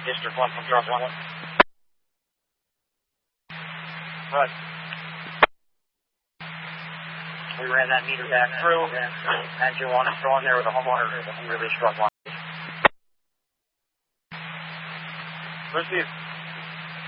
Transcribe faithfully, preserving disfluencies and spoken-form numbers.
District one from drop one. Right. We ran that meter back through, and you want to throw in there with a homeowner who's really struggling. Receive.